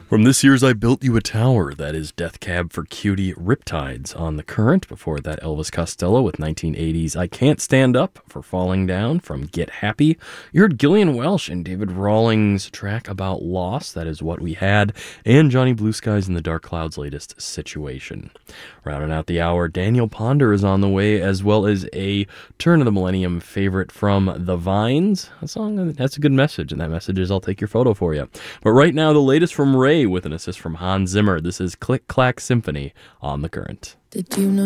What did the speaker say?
From this year's I Built You a Tower, that is Death Cab for Cutie, Riptides on The Current. Before that, Elvis Costello with 1980's I Can't Stand Up for Falling Down from Get Happy. You heard Gillian Welch and David Rawlings' track about loss, that is What We Had, and Johnny Blue Skies and the Dark Clouds' latest Situation. Rounding out the hour, Daniel Ponder is on the way, as well as a turn of the millennium favorite from The Vines. A song that's a good message, and that message is I'll Take Your Photo For You. But right now, the latest from Ray with an assist from Hans Zimmer. This is Click Clack Symphony on The Current. Did you know